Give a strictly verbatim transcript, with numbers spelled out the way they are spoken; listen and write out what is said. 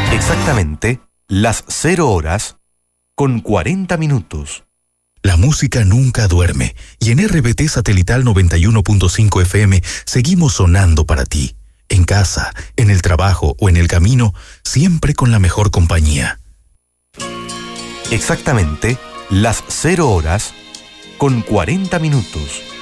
Exactamente las cero horas con cuarenta minutos. La música nunca duerme y en R B T Satelital noventa y uno punto cinco F M seguimos sonando para ti. En casa, en el trabajo o en el camino, siempre con la mejor compañía. Exactamente las cero horas con cuarenta minutos.